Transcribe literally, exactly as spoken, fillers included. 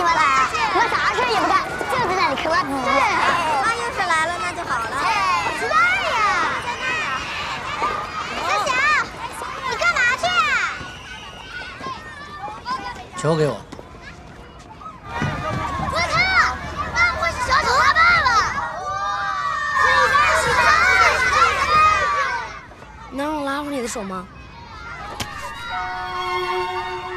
来啊？我啥事也不干，就在那里嗑。对， 妈要是来了，那就好了。 哎，在那儿呀，在那儿啊。小小，你干嘛去啊？ 球给我。 我靠，那会是小丑他爸爸。 能让我拉会儿你的手吗？